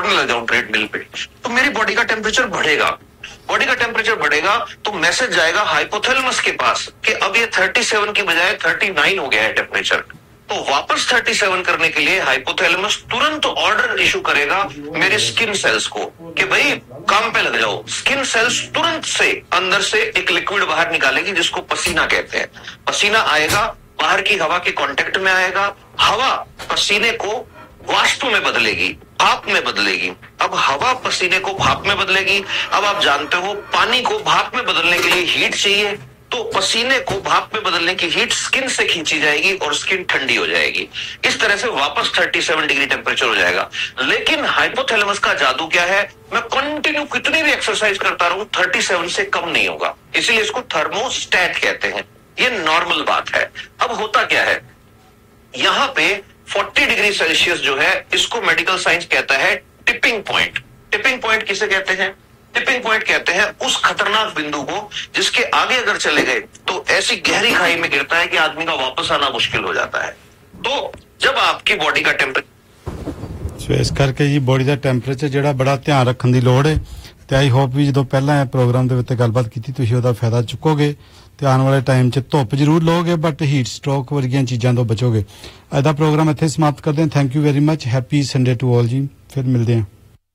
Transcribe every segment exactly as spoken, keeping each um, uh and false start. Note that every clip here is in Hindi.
दौड़ने लग जाऊं ट्रेडमिल पे, तो मेरी बॉडी का टेम्परेचर बढ़ेगा। बॉडी का टेम्परेचर बढ़ेगा तो मैसेज जाएगा हाइपोथैलेमस के पास कि अब ये सैंतीस की बजाय उनतालीस हो गया है टेम्परेचर। तो वापस सैंतीस करने के लिए हाइपोथैलेमस तुरंत ऑर्डर इशू करेगा मेरे स्किन सेल्स को कि भाई काम पे लग जाओ। स्किन सेल्स तुरंत से अंदर से एक लिक्विड बाहर निकालेगी जिसको पसीना कहते हैं। पसीना आएगा, बाहर की हवा के कांटेक्ट में आएगा, हवा पसीने को वाष्प में बदलेगी, भाप में बदलेगी। अब हवा पसीने को भाप में बदलेगी। अब आप जानते हो पानी को भाप में बदलने के लिए हीट चाहिए, तो पसीने को भाप में बदलने की हीट स्किन से खींची जाएगी और स्किन ठंडी हो जाएगी। इस तरह से वापस सैंतीस डिग्री टेम्परेचर हो जाएगा। लेकिन हाइपोथैलेमस का जादू क्या है, मैं कंटिन्यू कितनी भी एक्सरसाइज करता रहूं सैंतीस से कम नहीं होगा, इसीलिए इसको थर्मोस्टेट कहते हैं। ये नॉर्मल बात है। अब होता क्या है, यहां पे चालीस डिग्री सेल्सियस जो है इसको मेडिकल साइंस कहता है टिपिंग पॉइंट। टिपिंग पॉइंट किसे कहते हैं? टिपिंग पॉइंट कहते हैं उस खतरनाक बिंदु को जिसके आगे अगर चले गए तो ऐसी गहरी खाई में गिरता है कि आदमी का वापस आना मुश्किल हो जाता है। तो जब आपकी बॉडी का टेम्परेचर सो इस करके जी बॉडी का टेम्परेचर ਜਿਹੜਾ ਬੜਾ ਧਿਆਨ ਰੱਖਣ ਦੀ ਲੋੜ ਹੈ ਤੇ ਆਈ ਹੋਪ ਵੀ ਜਦੋਂ ਪਹਿਲਾਂ ਇਹ ਪ੍ਰੋਗਰਾਮ ਦੇ ਵਿੱਚ ਗੱਲਬਾਤ ਕੀਤੀ ਤੁਸੀਂ ਉਹਦਾ ਫਾਇਦਾ ਚੁੱਕੋਗੇ ਤੇ ਆਉਣ ਵਾਲੇ ਟਾਈਮ 'ਚ ਧੁੱਪ ਜ਼ਰੂਰ ਲਓਗੇ ਬਟ ਹੀਟ ਸਟ੍ਰੋਕ ਵਰਗੀਆਂ ਚੀਜ਼ਾਂ ਤੋਂ ਬਚੋਗੇ। ਅੱਜ ਦਾ ਪ੍ਰੋਗਰਾਮ ਇੱਥੇ ਸਮਾਪਤ ਕਰਦੇ ਹਾਂ। Thank you very much. Happy Sunday to all ਜੀ। ਫਿਰ ਮਿਲਦੇ ਹਾਂ।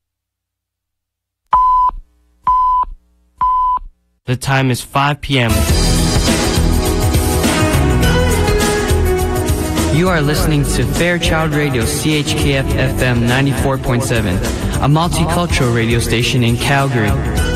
The time is five p m You are listening to Fairchild Radio C H K F F M ninety-four point seven, a multicultural radio station in Calgary.